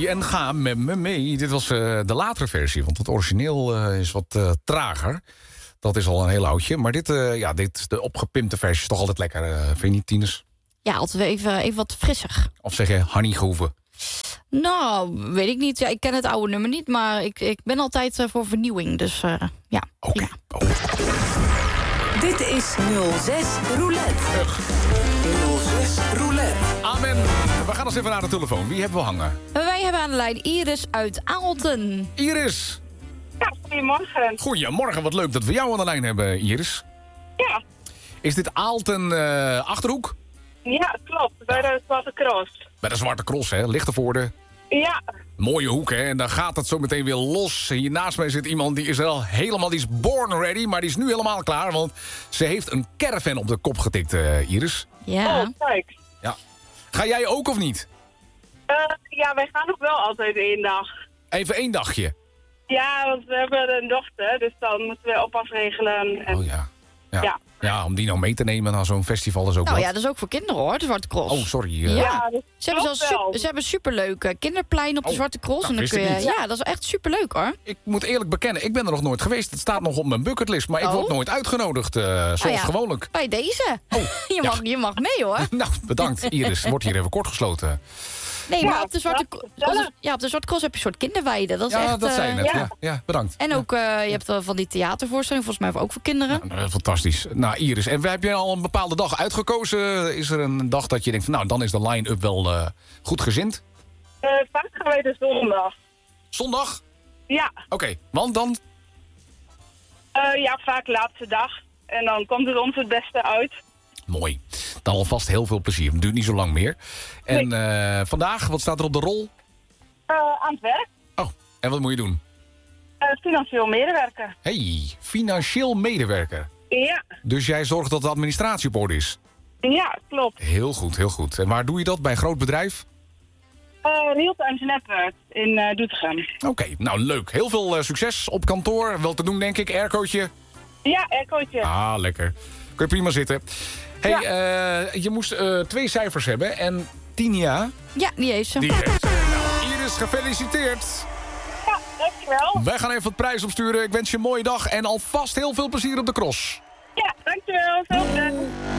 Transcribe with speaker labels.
Speaker 1: en ga met me mee. Dit was de latere versie, want het origineel is wat trager. Dat is al een heel oudje. Maar dit de opgepimpte versie is toch altijd lekker, vind je niet, Tinus?
Speaker 2: Ja, altijd even wat frisser.
Speaker 1: Of zeg je Hannie Groeven?
Speaker 2: Nou, weet ik niet. Ja, ik ken het oude nummer niet, maar ik ben altijd voor vernieuwing. Dus ja.
Speaker 1: Oké.
Speaker 2: Ja.
Speaker 1: Oh.
Speaker 3: Dit is 06 Roulette. 06 Roulette.
Speaker 1: Amen. We gaan eens even naar de telefoon. Wie hebben we hangen?
Speaker 2: Wij hebben aan de lijn Iris uit Aalten.
Speaker 1: Iris.
Speaker 4: Ja, goedemorgen.
Speaker 1: Goedemorgen, wat leuk dat we jou aan de lijn hebben, Iris.
Speaker 4: Ja.
Speaker 1: Is dit Aalten Achterhoek?
Speaker 4: Ja, klopt. Bij de Zwarte Cross.
Speaker 1: Bij de Zwarte Cross, hè? Lichtenvoorde.
Speaker 4: Ja.
Speaker 1: Mooie hoek, hè? En dan gaat het zo meteen weer los. Hier naast mij zit iemand die is al helemaal... die is born ready, maar die is nu helemaal klaar. Want ze heeft een caravan op de kop getikt, Iris.
Speaker 2: Ja.
Speaker 4: Oh, kijk.
Speaker 1: Ja. Ga jij ook of niet?
Speaker 4: Ja, wij gaan nog wel altijd 1 dag.
Speaker 1: Even 1 dagje.
Speaker 4: Ja, want we hebben een dochter, dus dan moeten we oppas regelen. En...
Speaker 1: Oh ja.
Speaker 4: Ja.
Speaker 1: Ja, om die nou mee te nemen naar zo'n festival is ook
Speaker 2: Nou
Speaker 1: wat.
Speaker 2: ja, dat is ook voor kinderen hoor, de Zwarte Cross.
Speaker 1: Oh, sorry.
Speaker 2: Ja.
Speaker 4: dat
Speaker 2: Ze hebben,
Speaker 4: klopt wel.
Speaker 2: ze hebben superleuk kinderplein op de
Speaker 1: Oh,
Speaker 2: Zwarte Cross.
Speaker 1: dat
Speaker 2: En dan
Speaker 1: wist
Speaker 2: kun
Speaker 1: ik
Speaker 2: je,
Speaker 1: niet.
Speaker 2: ja, dat is echt superleuk hoor.
Speaker 1: Ik moet eerlijk bekennen, ik ben er nog nooit geweest. Het staat nog op mijn bucketlist, maar ik
Speaker 2: Oh.
Speaker 1: word nooit uitgenodigd, zoals
Speaker 2: ja.
Speaker 1: gewoonlijk.
Speaker 2: Bij deze.
Speaker 1: Oh,
Speaker 2: je mag mee hoor.
Speaker 1: Nou, bedankt Iris. Wordt hier even kort gesloten.
Speaker 2: Nee,
Speaker 4: Ja,
Speaker 2: maar op de Zwarte
Speaker 4: gezellig.
Speaker 2: op de Zwarte Cross heb je een soort kinderweide. Dat is
Speaker 1: Ja,
Speaker 2: echt,
Speaker 1: dat zei je net.
Speaker 4: ja.
Speaker 1: Ja, bedankt.
Speaker 2: En ook, je hebt wel van die theatervoorstellingen, volgens mij ook voor kinderen.
Speaker 1: Fantastisch. Nou, Iris, en heb je al een bepaalde dag uitgekozen? Is er een dag dat je denkt van, nou, dan is de line-up wel goed gezind?
Speaker 4: Vaak gaan wij de zondag.
Speaker 1: Zondag?
Speaker 4: Ja.
Speaker 1: Oké, want dan...
Speaker 4: Ja, vaak laatste dag. En dan komt het ons het beste uit.
Speaker 1: Mooi. Dan alvast heel veel plezier. Het duurt niet zo lang meer. En vandaag, wat staat er op de rol?
Speaker 4: Aan het werk.
Speaker 1: Oh, en wat moet je doen?
Speaker 4: Financieel medewerker.
Speaker 1: Hey, financieel medewerker.
Speaker 4: Ja.
Speaker 1: Dus jij zorgt dat de administratie op orde is?
Speaker 4: Ja, klopt.
Speaker 1: Heel goed, heel goed. En waar doe je dat? Bij een groot bedrijf?
Speaker 4: Realtime Network in Doetinchem.
Speaker 1: Oké, nou leuk. Heel veel succes op kantoor. Wel te doen, denk ik. Aircootje.
Speaker 4: Ja, Echootje.
Speaker 1: Ah, lekker. Kun je prima zitten. Hey, je moest 2 cijfers hebben. En Tinia,
Speaker 2: Ja, die heeft ze.
Speaker 1: die heeft... Nou, Iris, gefeliciteerd.
Speaker 4: Ja, dankjewel.
Speaker 1: Wij gaan even wat prijs opsturen. Ik wens je een mooie dag. En alvast heel veel plezier op de cross.
Speaker 4: Ja, dankjewel. Veel plezier.